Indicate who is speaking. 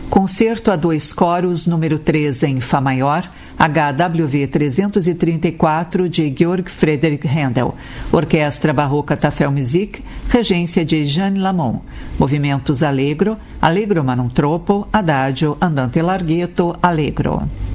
Speaker 1: Concerto a 2 coros, número 3 em Fá maior, HWV 334 de Georg Friedrich Händel. Orquestra Barroca Tafel Musik, regência de Jeanne Lamont. Movimentos allegro, allegro ma non troppo, adagio, andante larghetto, allegro.